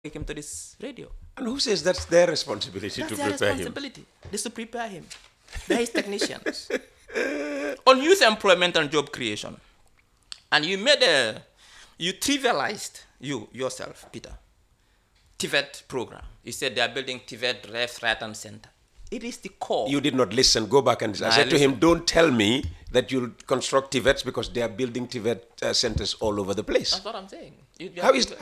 take him to this radio. And who says that's their responsibility That's to their prepare him? responsibility. Is to prepare him. They're his technicians. On youth employment and job creation. And you trivialized yourself, Peter. TVET program. You said they are building TVET left, right, and center. It is the core. You did not listen. Go back and I said to him, don't tell me that you'll construct TVETs because they are building TVET centers all over the place. That's what I'm saying. How is that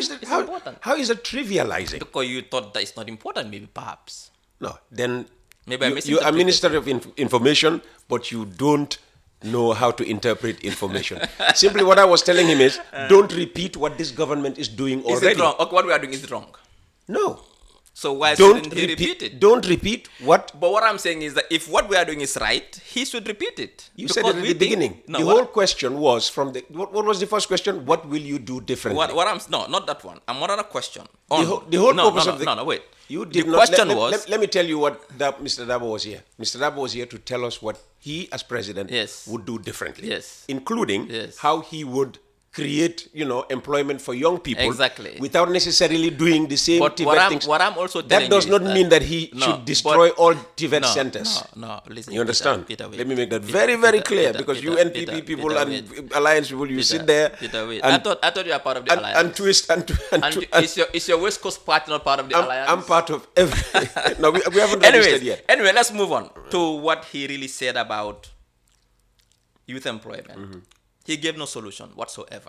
trivializing? Because you thought that it's not important, maybe, perhaps. No, then maybe you are Minister of Information, but you don't know how to interpret information. Simply what I was telling him is, don't repeat what this government is doing already. Is it wrong? Okay, what we are doing is wrong. No. So why shouldn't he repeat it? Don't repeat what? But what I'm saying is that if what we are doing is right, he should repeat it. You said it at the beginning. No, the whole question was from the... What was the first question? What will you do differently? No, not that one. I'm another question. The whole purpose of the... No, wait. The question was... Let me tell you what Mr. Dabo was here. Mr. Dabo was here to tell us what he, as president, would do differently. Yes. Including how he would create, employment for young people without necessarily doing the same TVET things. What I'm also telling that does not mean that he should destroy all TVET centers. No, listen. You understand? Peter, let me make that very, very clear, because you NPP people and Alliance people, you sit there. I thought you are part of the Alliance. And twist and is your West Coast party not part of the Alliance? I'm part of every... No, we haven't registered yet. Anyway, let's move on to what he really said about youth employment. Mm-hmm. He gave no solution whatsoever.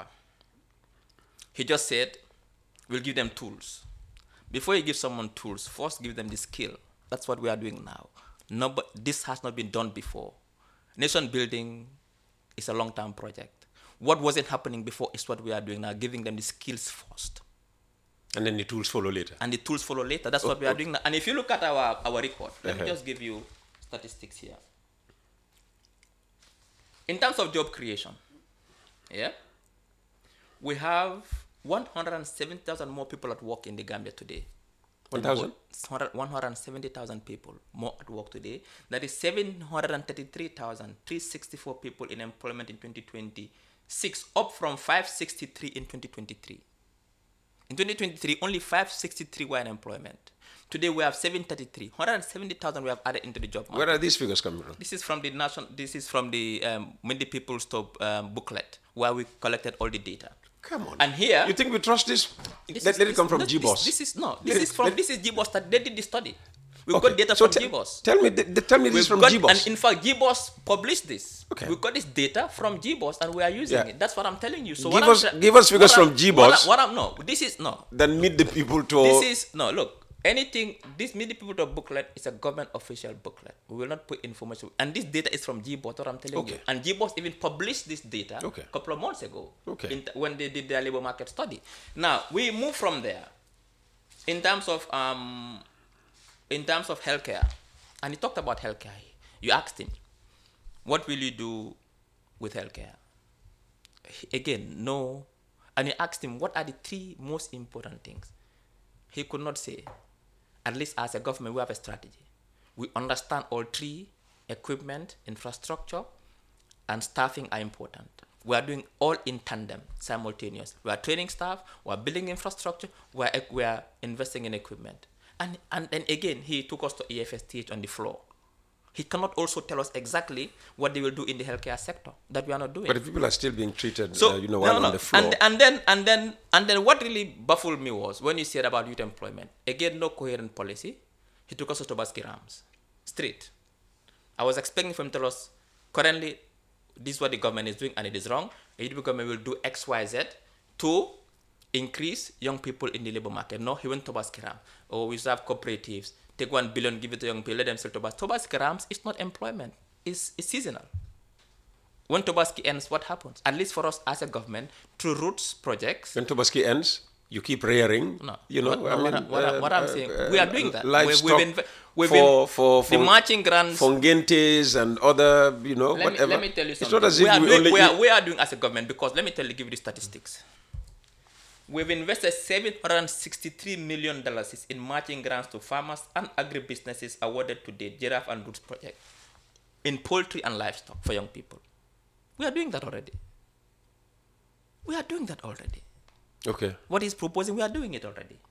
He just said, we'll give them tools. Before you give someone tools, first give them the skill. That's what we are doing now. No, but this has not been done before. Nation building is a long-term project. What wasn't happening before is what we are doing now, giving them the skills first. And then the tools follow later. That's what we are doing now. And if you look at our record, let me just give you statistics here. In terms of job creation, we have 170,000 more people at work in the Gambia today. 170,000 people more at work today. That is 733,364 people in employment in 2026, up from 563 in 2023. In 2023, only 563 were in employment. Today we have 733, 170,000 we have added into the job market. Where are these figures coming from? This is from the When the People Stop booklet, where we collected all the data. Come on. And here, you think we trust this? Let it come from GBOS. This is GBOS that they did the study. We've got data from GBOS. Tell me this from GBOS. And in fact, GBOS published this. Okay. We got this data from GBOS and we are using it. That's what I'm telling you. So give us figures from GBOS. Then meet the people to... Look. This Meet the People to booklet is a government official booklet. We will not put information. And this data is from GBOS, what I'm telling you. And GBOS even published this data a couple of months ago when they did their labor market study. Now, we move from there in terms of healthcare. And he talked about healthcare. You asked him, what will you do with healthcare? Again, no. And you asked him, what are the three most important things? He could not say. At least as a government, we have a strategy. We understand all three: equipment, infrastructure, and staffing are important. We are doing all in tandem, simultaneous. We are training staff, we are building infrastructure, we are investing in equipment. And then again, he took us to EFSTH on the floor. He cannot also tell us exactly what they will do in the healthcare sector that we are not doing. But if people are still being treated, on the floor. And then what really baffled me was when you said about youth employment. Again, no coherent policy. He took us to Tobaski Rams, straight. I was expecting him to tell us, currently, this is what the government is doing and it is wrong. The government will do X, Y, Z to increase young people in the labor market. No, he went to Tobaski Rams. We used to have cooperatives. Take 1 billion, give it to young people, let them sell Tobaski. Tobaski Rams is not employment. It's seasonal. When Tobaski ends, what happens? At least for us as a government, through roots projects. When Tobaski ends, you keep rearing. What I'm saying, we are doing that. Livestock for the marching grants. For Ngentes and other, whatever. Let me tell you something. It's not as if we are doing as a government, because let me give you the statistics. We've invested $763 million in matching grants to farmers and agribusinesses awarded to the Giraffe and Roots project in poultry and livestock for young people. We are doing that already. Okay. What he's proposing, we are doing it already.